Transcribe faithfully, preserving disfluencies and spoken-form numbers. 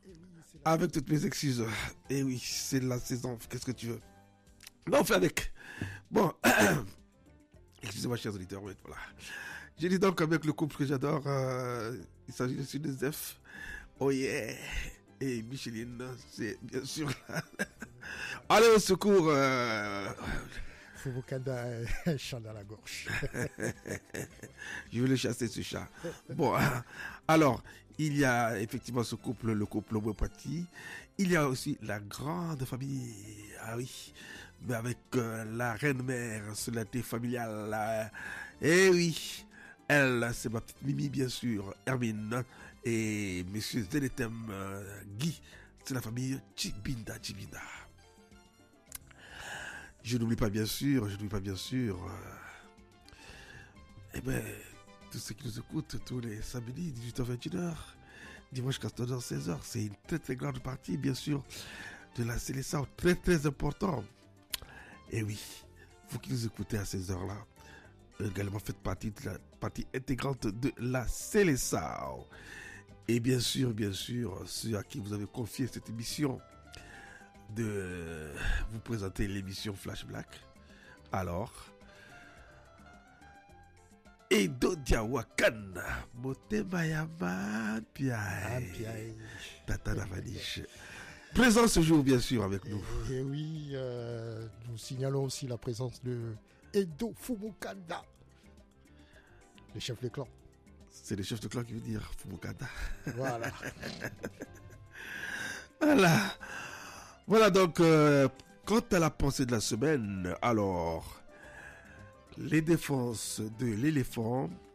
Avec toutes mes excuses. Et oui, c'est la saison. Qu'est-ce que tu veux? Non, on fait avec. Bon. Excusez-moi, chers auditeurs. Oui, voilà. J'ai dit donc avec le couple que j'adore. Euh, il s'agit de Sudezef. Oh yeah. Et Micheline, c'est bien sûr là. Allez au secours. Euh... Fumukanda a un chat dans la gorge. Je vais le chasser, ce chat. Bon, alors, il y a effectivement ce couple, le couple Bopati. Il y a aussi la grande famille. Ah oui, mais avec euh, la reine-mère, solennité familiale. Euh, eh oui, elle, c'est ma petite Mimi, bien sûr, Hermine. Et monsieur Zélétem euh, Guy, c'est la famille Chibinda Chibinda. Je n'oublie pas bien sûr, je n'oublie pas bien sûr, euh, eh ben, tous ceux qui nous écoutent tous les samedis, dix-huit heures vingt et une heures, dimanche quatorze heures seize heures, c'est une très très grande partie, bien sûr, de la Célessao, très très important. Et oui, vous qui nous écoutez à ces heures-là, également faites partie de la partie intégrante de la Célessao. Et bien sûr, bien sûr, ceux à qui vous avez confié cette émission, de vous présenter l'émission Flash Black. Alors, Edo Diawakan, Motema Yaman Piaï, Tata Navaniche. Présent ce jour, bien sûr, avec nous. Et, et oui, euh, nous signalons aussi la présence de Edo Fumukanda, le chef de clan. C'est le chef de clan qui veut dire Fumukanda. Voilà. Voilà. Voilà donc, euh, quant à la pensée de la semaine, alors, les défenses de l'éléphant